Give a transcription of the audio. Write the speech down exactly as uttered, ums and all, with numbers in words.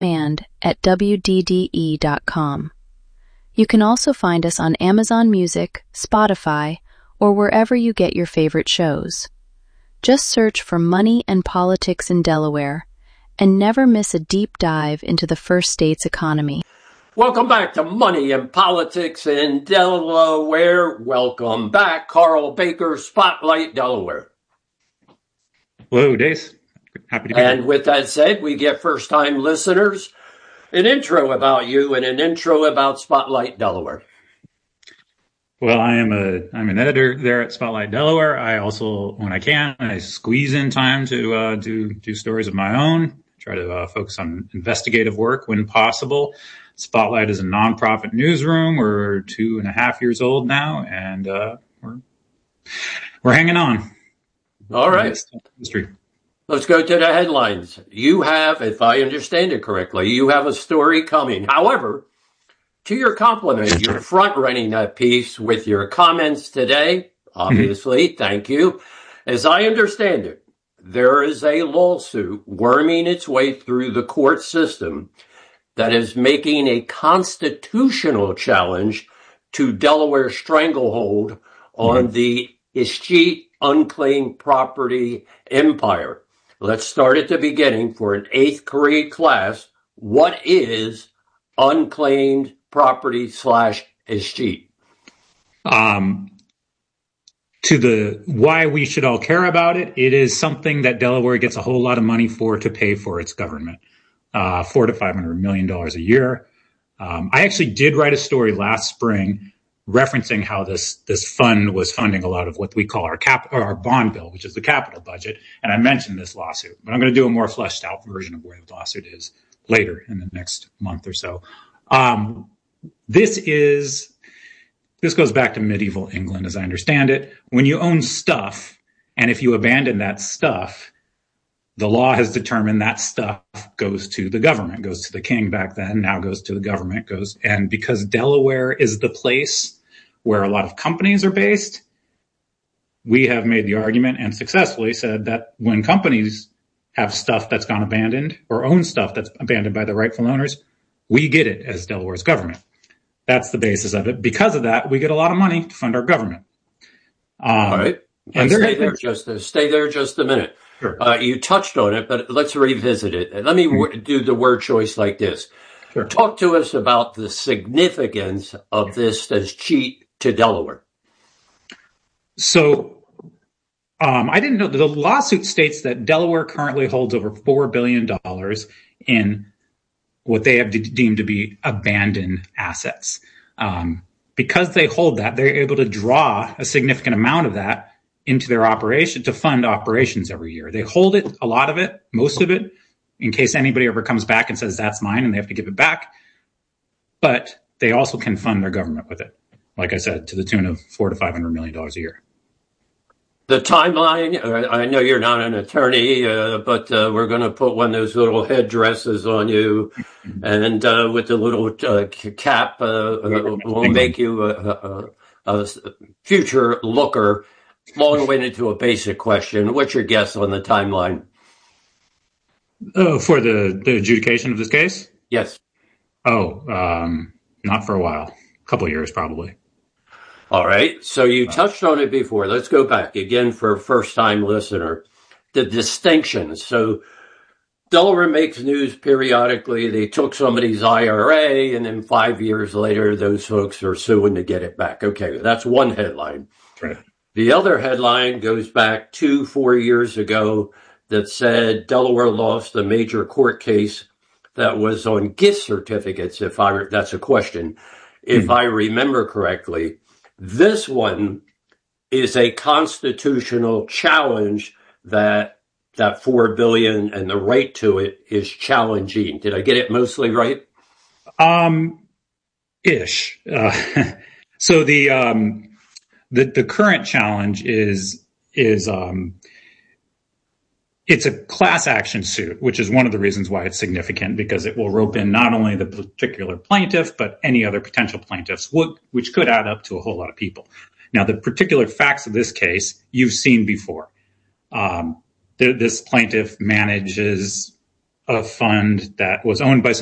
and at w d d e dot com. You can also find us on Amazon Music, Spotify, or wherever you get your favorite shows. Just search for Money and Politics in Delaware and never miss a deep dive into the first state's economy. Welcome back to Money and Politics in Delaware. Welcome back, Carl Baker, Spotlight, Delaware. Hello, Dace. Happy to be And here. with that said, we get first-time listeners an intro about you and an intro about Spotlight, Delaware. Well, I am a I'm an editor there at Spotlight, Delaware. I also, when I can, I squeeze in time to uh, do do stories of my own. Try to uh, focus on investigative work when possible. Spotlight is a nonprofit newsroom. We're two and a half years old now, and uh, we're we're hanging on. All right. History. Let's go to the headlines. You have, if I understand it correctly, you have a story coming. However, to your compliment, you're front-running that piece with your comments today. Obviously, mm-hmm. Thank you. As I understand it, there is a lawsuit worming its way through the court system that is making a constitutional challenge to Delaware's stranglehold on mm-hmm. the Escheat unclaimed property empire. Let's start at the beginning for an eighth grade class. What is unclaimed property slash escheat? Um, to the why we should all care about it, it is something that Delaware gets a whole lot of money for to pay for its government, uh, four to five hundred million dollars a year. Um, I actually did write a story last spring referencing how this this fund was funding a lot of what we call our cap or our bond bill, which is the capital budget. And I mentioned this lawsuit, but I'm going to do a more fleshed out version of where the lawsuit is later in the next month or so. Um, this is this goes back to medieval England, as I understand it. When you own stuff, and if you abandon that stuff, the law has determined that stuff goes to the government, goes to the king back then, now goes to the government, goes, and because Delaware is the place where a lot of companies are based, we have made the argument and successfully said that when companies have stuff that's gone abandoned or own stuff that's abandoned by the rightful owners, we get it as Delaware's government. That's the basis of it. Because of that, we get a lot of money to fund our government. Um, All right. And stay there just a, stay there just a minute. Sure. Uh, you touched on it, but let's revisit it. Let me w- do the word choice like this. Sure. Talk to us about the significance of this escheat to Delaware. So um, I didn't know. The lawsuit states that Delaware currently holds over four billion dollars in what they have de- deemed to be abandoned assets. Um, because they hold that, they're able to draw a significant amount of that into their operation to fund operations every year. They hold it, a lot of it, most of it, in case anybody ever comes back and says that's mine and they have to give it back. But they also can fund their government with it, like I said, to the tune of four to five hundred million dollars a year. The timeline, uh, I know you're not an attorney, uh, but uh, we're going to put one of those little headdresses on you, and uh, with the little uh, cap, uh, uh, will make you a, a, a future looker. Long-winded to a basic question. What's your guess on the timeline? Oh, for the, the adjudication of this case? Yes. Oh, um, not for a while. A couple of years, probably. All right. So you touched on it before. Let's go back again for a first-time listener. The distinctions. So Delaware makes news periodically. They took somebody's I R A, and then five years later, those folks are suing to get it back. Okay, that's one headline. Right. The other headline goes back two, four years ago that said Delaware lost a major court case that was on gift certificates. If I, that's a question. If mm-hmm. I remember correctly, this one is a constitutional challenge that that four billion and the right to it is challenging. Did I get it mostly right? Um, ish. Uh, so the, um, The the current challenge is is um, it's a class action suit, which is one of the reasons why it's significant, because it will rope in not only the particular plaintiff, but any other potential plaintiffs, which could add up to a whole lot of people. Now, the particular facts of this case you've seen before. Um, th- this plaintiff manages a fund that was owned by